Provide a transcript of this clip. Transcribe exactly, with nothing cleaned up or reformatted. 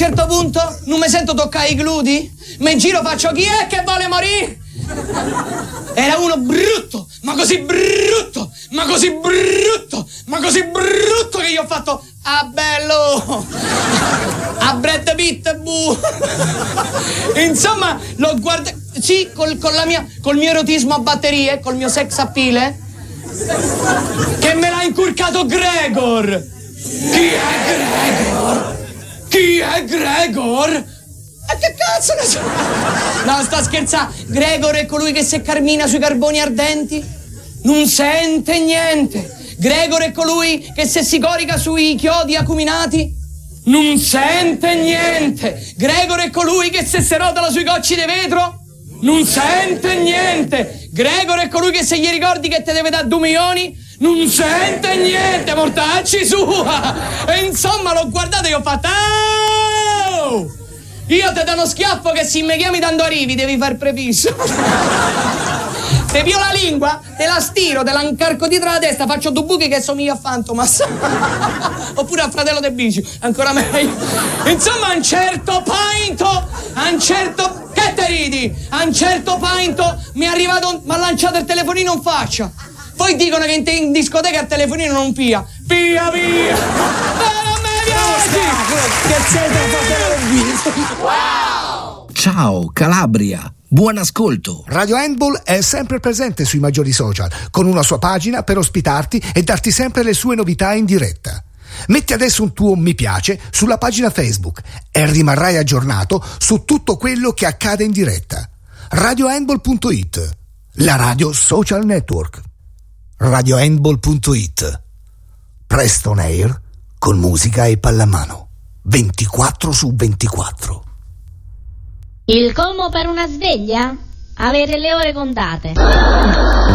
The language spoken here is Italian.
certo punto non mi sento toccare i gludi, mi giro, faccio chi è che vuole morire? Era uno brutto, ma così brutto, ma così brutto, ma così brutto che io ho fatto, ah bello, a Brad Pitt, bu. Insomma, l'ho guardato, sì, col, con la mia, col mio erotismo a batterie, col mio sex appeal, che me l'ha incurcato Gregor. Chi è Gregor? Chi è Gregor? E che cazzo ne so? No, sta scherzando. Gregor è colui che se cammina sui carboni ardenti non sente niente. Gregor è colui che se si corica sui chiodi acuminati non sente niente. Gregor è colui che se si rotola sui cocci di vetro non sente niente. Gregor è colui che se gli ricordi che te deve dare due milioni non sente niente, mortacci sua. E insomma l'ho guardato e ho fatto oh! Io te do uno schiaffo che se mi chiami dando arrivi devi far prefisso. Te pio la lingua, te la stiro, te la incarco dietro la testa, faccio due buchi che somiglia a Fantomas. Oppure al fratello De Bici, ancora meglio. Insomma, a un certo punto, a un certo... Che te ridi? A un certo punto mi è arrivato, mi ha lanciato il telefonino in faccia. Poi dicono che in, te- in discoteca il telefonino non pia. Pia, pia! Ma non mi piaci! Che siete wow! Ciao Calabria! Buon ascolto! Radio Handball è sempre presente sui maggiori social, con una sua pagina per ospitarti e darti sempre le sue novità in diretta. Metti adesso un tuo mi piace sulla pagina Facebook e rimarrai aggiornato su tutto quello che accade in diretta. radio handball punto it, la radio social network. radio handball punto it. Presto on air con musica e pallamano. ventiquattro su ventiquattro. Il colmo per una sveglia? Avere le ore contate.